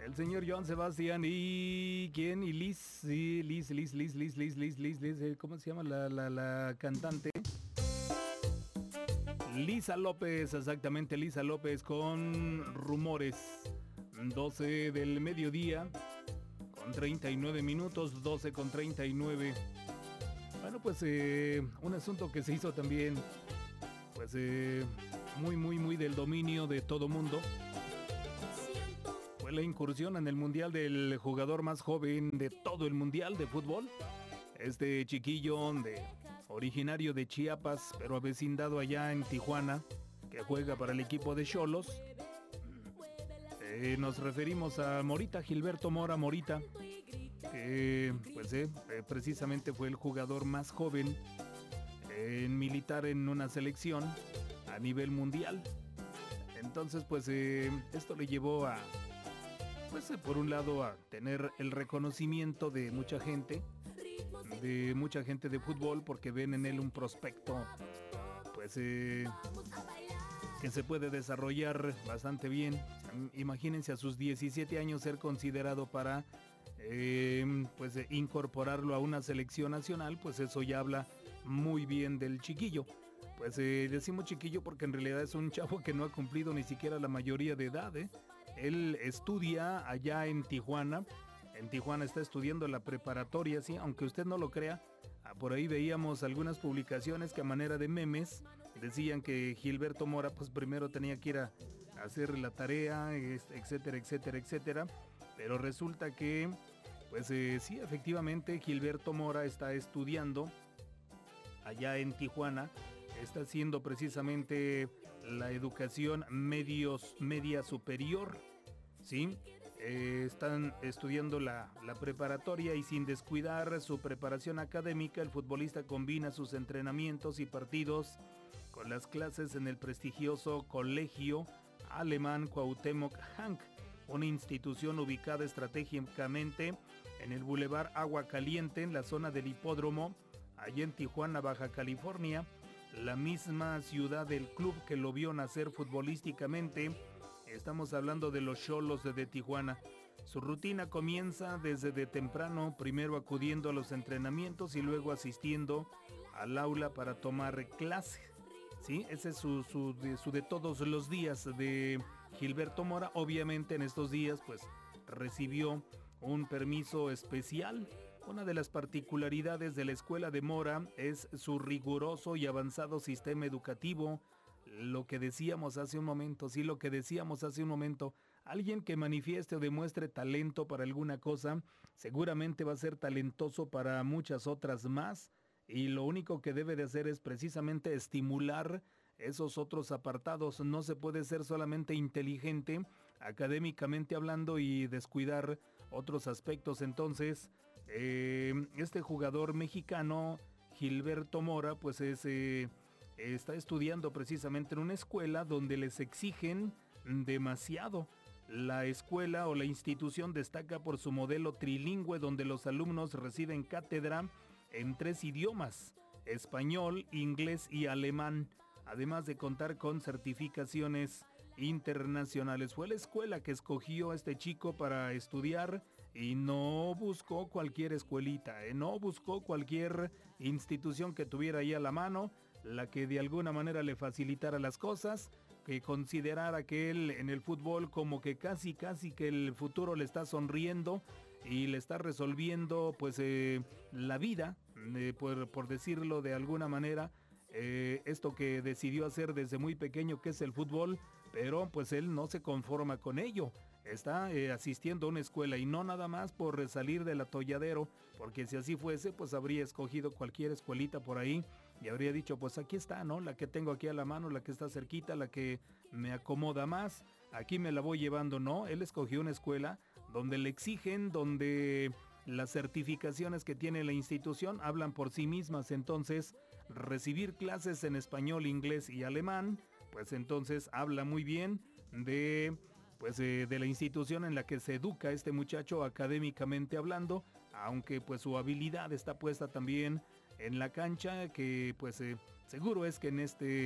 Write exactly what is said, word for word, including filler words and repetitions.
el señor Joan Sebastián y ¿quién? Y Liz, sí, Liz, Liz, Liz, Liz, Liz, Liz, Liz, Liz, eh, ¿cómo se llama la, la, la cantante? Lisa López, exactamente, Lisa López con Rumores. doce del mediodía con treinta y nueve minutos, doce con treinta y nueve. Bueno, pues eh, un asunto que se hizo también, pues eh, muy, muy, muy del dominio de todo mundo. Fue la incursión en el mundial del jugador más joven de todo el mundial de fútbol. Este chiquillo de originario de Chiapas, pero avecindado allá en Tijuana, que juega para el equipo de Xolos. Eh, nos referimos a Morita, Gilberto Mora Morita, que pues eh, eh, precisamente fue el jugador más joven en militar en una selección a nivel mundial. Entonces pues eh, esto le llevó a, pues eh, por un lado a tener el reconocimiento de mucha gente, de mucha gente de fútbol, porque ven en él un prospecto pues eh, que se puede desarrollar bastante bien. Imagínense a sus diecisiete años ser considerado para eh, pues eh, incorporarlo a una selección nacional, pues eso ya habla muy bien del chiquillo. Pues eh, decimos chiquillo porque en realidad es un chavo que no ha cumplido ni siquiera la mayoría de edad, ¿eh? Él estudia allá en Tijuana. En Tijuana está estudiando la preparatoria, sí, aunque usted no lo crea. Por ahí veíamos algunas publicaciones que a manera de memes decían que Gilberto Mora pues primero tenía que ir a hacer la tarea, etcétera, etcétera, etcétera. Pero resulta que, pues eh, sí, efectivamente Gilberto Mora está estudiando allá en Tijuana. Está haciendo precisamente la educación medios, media superior, ¿sí? Eh, están estudiando la, la preparatoria y sin descuidar su preparación académica, el futbolista combina sus entrenamientos y partidos con las clases en el prestigioso Colegio Alemán Cuauhtémoc Hank, una institución ubicada estratégicamente en el Boulevard Agua Caliente, en la zona del hipódromo, allá en Tijuana, Baja California, la misma ciudad del club que lo vio nacer futbolísticamente. Estamos hablando de los Xolos de, de Tijuana. Su rutina comienza desde de temprano, primero acudiendo a los entrenamientos y luego asistiendo al aula para tomar clase. ¿Sí? Ese es su, su, de, su de todos los días de Gilberto Mora. Obviamente en estos días pues recibió un permiso especial. Una de las particularidades de la escuela de Mora es su riguroso y avanzado sistema educativo. Lo que decíamos hace un momento, sí, lo que decíamos hace un momento, alguien que manifieste o demuestre talento para alguna cosa, seguramente va a ser talentoso para muchas otras más, y lo único que debe de hacer es precisamente estimular esos otros apartados. No se puede ser solamente inteligente, académicamente hablando, y descuidar otros aspectos. Entonces, eh, este jugador mexicano, Gilberto Mora, pues es... Eh, está estudiando precisamente en una escuela donde les exigen demasiado. La escuela o la institución destaca por su modelo trilingüe, donde los alumnos reciben cátedra en tres idiomas: español, inglés y alemán, además de contar con certificaciones internacionales. Fue la escuela que escogió a este chico para estudiar y no buscó cualquier escuelita, ¿eh? No buscó cualquier institución que tuviera ahí a la mano, la que de alguna manera le facilitara las cosas, que considerara que él en el fútbol como que casi casi que el futuro le está sonriendo y le está resolviendo pues eh, la vida, eh, por, por decirlo de alguna manera, eh, esto que decidió hacer desde muy pequeño, que es el fútbol, pero pues él no se conforma con ello. Está eh, asistiendo a una escuela y no nada más por salir del atolladero, porque si así fuese pues habría escogido cualquier escuelita por ahí y habría dicho pues aquí está, ¿no? La que tengo aquí a la mano, la que está cerquita, la que me acomoda más, aquí me la voy llevando. No, él escogió una escuela donde le exigen, donde las certificaciones que tiene la institución hablan por sí mismas. Entonces recibir clases en español, inglés y alemán, pues entonces habla muy bien de... pues eh, de la institución en la que se educa este muchacho académicamente hablando, aunque pues su habilidad está puesta también en la cancha, que pues eh, seguro es que en este